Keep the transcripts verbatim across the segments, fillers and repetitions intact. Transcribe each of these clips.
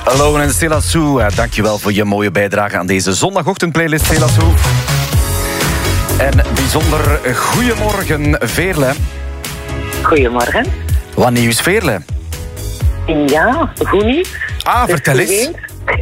Alone en Stella Sue, uh, dankjewel voor je mooie bijdrage aan deze zondagochtendplaylist, Stella Sue. En bijzonder goedemorgen, Veerle. Goedemorgen. Wat nieuws, Veerle? Ja, goed nieuws. Ah, vertel eens.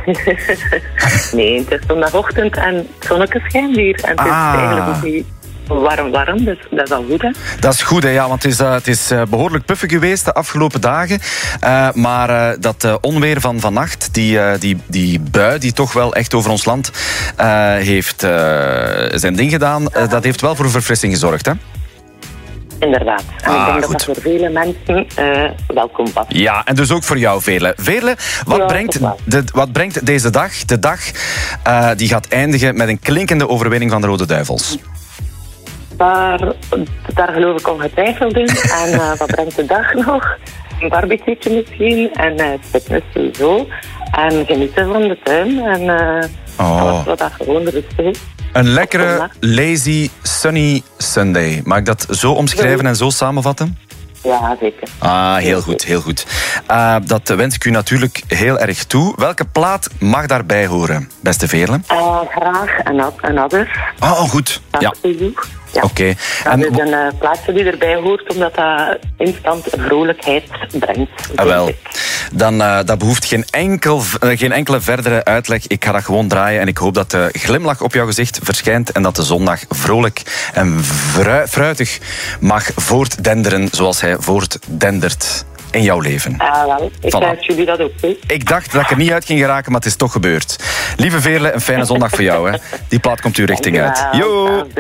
Nee, het is zondagochtend en het zonnetje schijnt hier. En het is Ah. eigenlijk ook niet warm, warm, dus dat is al goed, hè. Dat is goed, hè, ja, want het is, uh, het is uh, behoorlijk puffig geweest de afgelopen dagen. Uh, maar uh, dat uh, onweer van vannacht, die, uh, die, die bui die toch wel echt over ons land uh, heeft uh, zijn ding gedaan, uh, dat heeft wel voor verfrissing gezorgd, hè? Inderdaad. En Ah, ik denk dat goed. dat voor vele mensen uh, welkom was. Ja, en dus ook voor jou, Veerle. Veerle, wat, Ja, brengt, toch wel. de, wat brengt deze dag? De dag uh, die gaat eindigen met een klinkende overwinning van de Rode Duivels. Daar, daar geloof ik ongetwijfeld in. En uh, wat brengt de dag nog? Een barbecue'tje misschien. En uh, fitness sowieso. En genieten van de tuin. En uh, Oh. alles wat dat gewoon er is. Een lekkere, lazy, sunny Sunday. Mag ik dat zo omschrijven en zo samenvatten? Ja, zeker. Ah, heel goed, heel goed. Uh, dat wens ik u natuurlijk heel erg toe. Welke plaat mag daarbij horen, beste Veerle? Uh, graag een, ad- een adder. Oh, goed. Dank Ja, u. Ja. oké. Dat En is een uh, plaatje die erbij hoort, omdat dat instant vrolijkheid brengt. Ah, wel. denk ik. Dan uh, dat behoeft geen, enkel, uh, geen enkele verdere uitleg. Ik ga dat gewoon draaien en ik hoop dat de glimlach op jouw gezicht verschijnt en dat de zondag vrolijk en vrui- fruitig mag voortdenderen zoals hij voortdendert in jouw leven. Ah, wel. Ik Voilà. wens jullie dat ook. Hè. Ik dacht dat ik er niet uit ging geraken, maar het is toch gebeurd. Lieve Veerle, een fijne zondag voor jou. Hè. Die plaat komt uw richting uit. Dankjewel. Yo!